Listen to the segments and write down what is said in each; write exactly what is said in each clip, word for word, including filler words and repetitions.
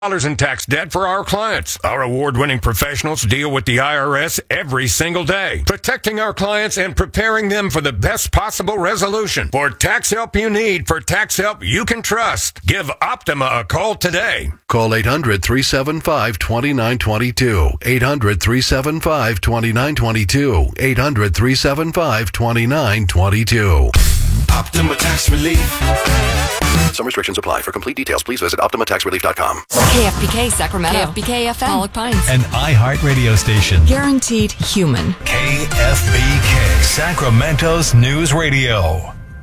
dollars in tax debt for our clients. Our award-winning professionals deal with the I R S every single day, protecting our clients and preparing them for the best possible resolution. For tax help you need, for tax help you can trust, give Optima a call today. Call eight hundred, three seven five, two nine two two. eight hundred, three seven five, two nine two two. eight hundred, three seven five, two nine two two. Optima Tax Relief. Some restrictions apply. For complete details, please visit Optima Tax Relief dot com. K F B K Sacramento. K F B K F M. Pollock Pines. An iHeart radio station. Guaranteed human. K F B K, Sacramento's News Radio.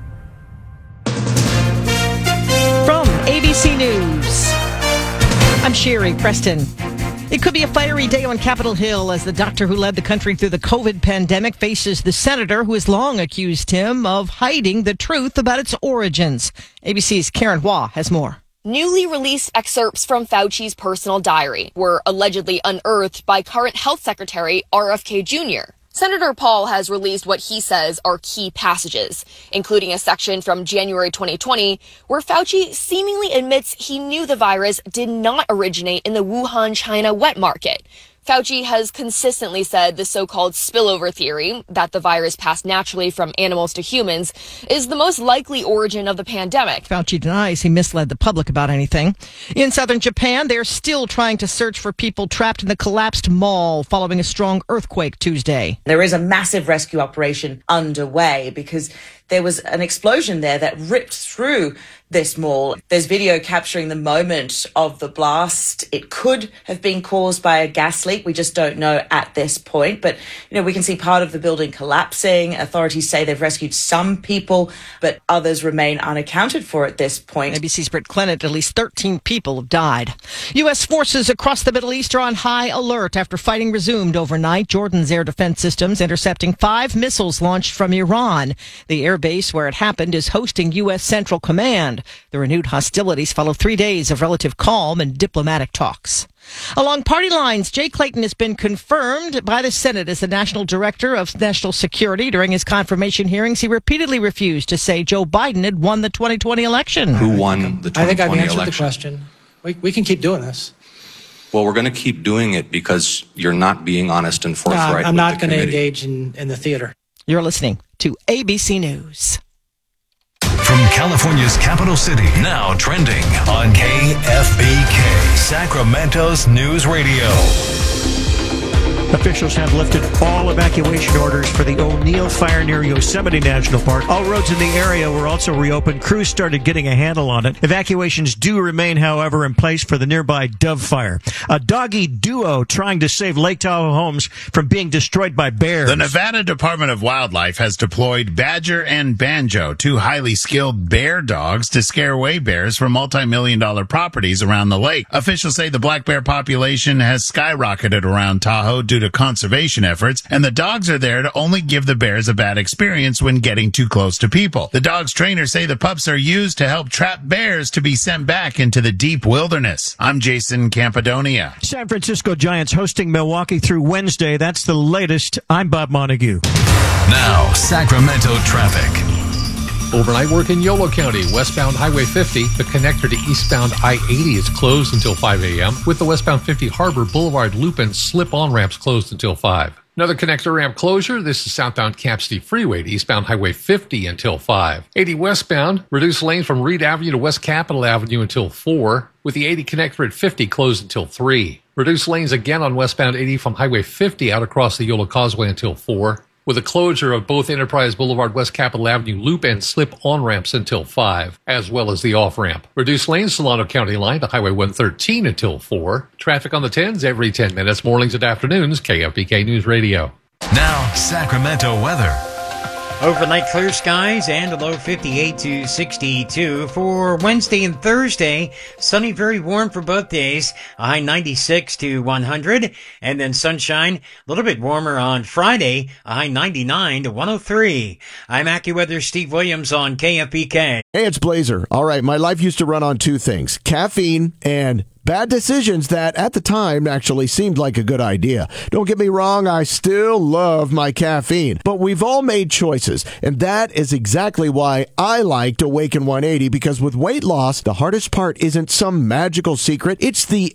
From A B C News, I'm Sherry Preston. It could be a fiery day on Capitol Hill as the doctor who led the country through the COVID pandemic faces the senator who has long accused him of hiding the truth about its origins. A B C's Karen Hua has more. Newly released excerpts from Fauci's personal diary were allegedly unearthed by current health secretary R F K Junior Senator Paul has released what he says are key passages, including a section from January twenty twenty where Fauci seemingly admits he knew the virus did not originate in the Wuhan, China wet market. Fauci has consistently said the so-called spillover theory, that the virus passed naturally from animals to humans, is the most likely origin of the pandemic. Fauci denies he misled the public about anything. In southern Japan, they're still trying to search for people trapped in the collapsed mall following a strong earthquake Tuesday. There is a massive rescue operation underway because there was an explosion there that ripped through this mall. There's video capturing the moment of the blast. It could have been caused by a gas leak. We just don't know at this point. But, you know, we can see part of the building collapsing. Authorities say they've rescued some people, but others remain unaccounted for at this point. A B C's Britt Clennett, at least thirteen people have died. U S forces across the Middle East are on high alert after fighting resumed overnight. Jordan's air defense systems intercepting five missiles launched from Iran. The air base where it happened is hosting U S Central Command. The renewed hostilities follow three days of relative calm and diplomatic talks. Along party lines, Jay Clayton has been confirmed by the Senate as the National Director of National Security. During his confirmation hearings, he repeatedly refused to say Joe Biden had won the twenty twenty election. Who won the twenty twenty election? I think I've answered election? the question. We, we can keep doing this. Well, we're going to keep doing it because you're not being honest and forthright. Uh, I'm with not going to engage in, in the theater. You're listening to A B C News. From California's capital city, now trending on K F B K, Sacramento's News Radio. Officials have lifted all evacuation orders for the O'Neill fire near Yosemite National Park. All roads in the area were also reopened. Crews started getting a handle on it. Evacuations do remain, however, in place for the nearby Dove Fire. A doggy duo trying to save Lake Tahoe homes from being destroyed by bears. The Nevada Department of Wildlife has deployed Badger and Banjo, two highly skilled bear dogs, to scare away bears from multi-million dollar properties around the lake. Officials say the black bear population has skyrocketed around Tahoe due to conservation efforts, and the dogs are there to only give the bears a bad experience when getting too close to people. The dogs' trainers say the pups are used to help trap bears to be sent back into the deep wilderness. I'm Jason Campadonia. San Francisco Giants hosting Milwaukee through Wednesday. That's the latest. I'm Bob Montague. Now, Sacramento traffic. Overnight work in Yolo County, westbound Highway fifty. The connector to eastbound I eighty is closed until five a.m. with the westbound fifty Harbor Boulevard loop and slip-on ramps closed until five. Another connector ramp closure. This is southbound Camp Steve Freeway to eastbound Highway fifty until five. eighty westbound, reduced lanes from Reed Avenue to West Capitol Avenue until four, with the eighty connector at fifty closed until three. Reduced lanes again on westbound eighty from Highway fifty out across the Yolo Causeway until four, with a closure of both Enterprise Boulevard, West Capitol Avenue loop and slip-on ramps until five, as well as the off-ramp. Reduced lanes, Solano County line to Highway one thirteen until four. Traffic on the tens every ten minutes, mornings and afternoons, K F B K News Radio. Now, Sacramento weather. Overnight clear skies and a low fifty-eight to sixty-two. For Wednesday and Thursday, sunny, very warm for both days, a high ninety-six to one hundred. And then sunshine, a little bit warmer on Friday, a high ninety-nine to one oh three. I'm AccuWeather Steve Williams on K F B K. Hey, it's Blazer. All right, my life used to run on two things, caffeine and bad decisions that at the time actually seemed like a good idea. Don't get me wrong, I still love my caffeine, but we've all made choices, and that is exactly why I liked Awaken one eighty, because with weight loss, the hardest part isn't some magical secret, it's the